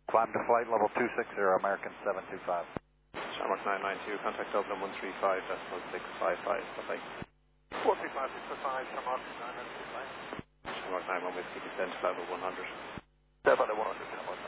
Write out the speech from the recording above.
Climb to flight level 260, American 725. Shamrock 992, contact Dublin 135, decimal 655, bye-bye. 135, 655, Shamrock 995. Shamrock 91 Whiskey, descent to level 100. Step on the 100, Shamrock